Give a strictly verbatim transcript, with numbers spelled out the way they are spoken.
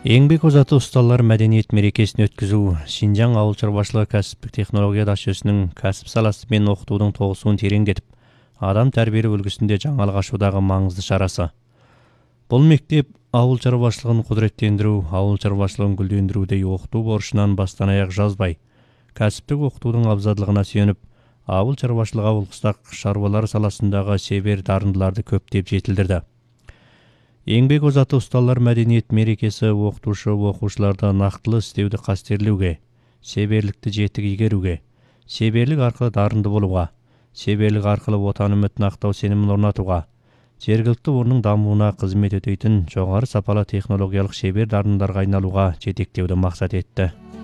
Еңбек озаты ұсталар мәдениет мерекесін өткізу Шинжаң ауыл шаруашылығы кәсіптік технология дашесінің кәсіп саласы мен оқытудың тоғысуын тереңдетіп, адам тәрбиелеу үлгісінде жаңалық ашудағы маңызды шарасы. Бұл мектеп ауыл шаруашылығын құзыреттендіру, ауыл шаруашылығын гүлдендірудей оқыту борышынан бастан аяқ жазбай, кәсіптік оқытудың абзалдығына сүйеніп, ауыл шаруашылығы ауыл шаруалар саласындағы шебер дарындыларды көптеп жетілдірді. Еңбек озаты ұсталар мәдениет мерекесі оқытушы оқушыларды нақтылы істеуді қастерлеуге, шеберлікті жетік игеруге, шеберлік арқылы дарынды болуға, шеберлік арқылы отан үмітін ақтау сенімін орнатуға, жергілікті орынның дамуына қызмет ететін жоғары сапалы технологиялық шебер дарындарға айналуға жетектеуді мақсат етті.